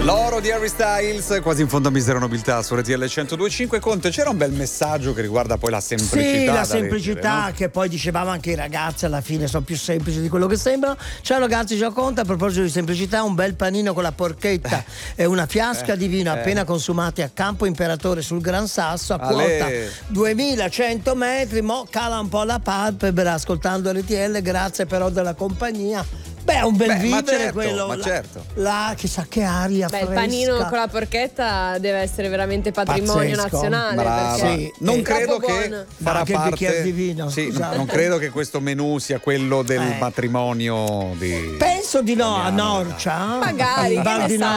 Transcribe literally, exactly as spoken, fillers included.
L'oro di Harry Styles, quasi in fondo a misera nobiltà su R T L centodue e cinque. Conte, c'era un bel messaggio che riguarda poi la semplicità. Sì, la da semplicità, leggere, no? che poi dicevamo anche i ragazzi alla fine sono più semplici di quello che sembrano. Ciao ragazzi, ciao Conte, a proposito di semplicità, un bel panino con la porchetta e una fiasca eh, di vino eh. appena consumati a Campo Imperatore sul Gran Sasso a Ale. quota duemilacento metri. Mo cala un po' la palpebra ascoltando R T L, grazie però della compagnia. Beh, un bel Beh, vivere ma certo, quello. ma là, certo. là, chissà che aria Beh, fresca. il panino con la porchetta deve essere veramente patrimonio Pazzesco. nazionale. Brava. Perché Sì. Non È credo troppo che buono. farà Anche il parte bicchiere di vino, sì, scusate. non credo che questo menù sia quello del Eh. matrimonio di Penso di no, a Italiano, Norcia. Magari, in Val che ne di sai?